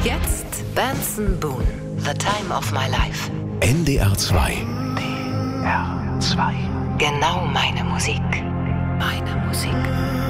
Jetzt Benson Boone, The Time of My Life. NDR 2. NDR 2. Genau meine Musik. Meine Musik.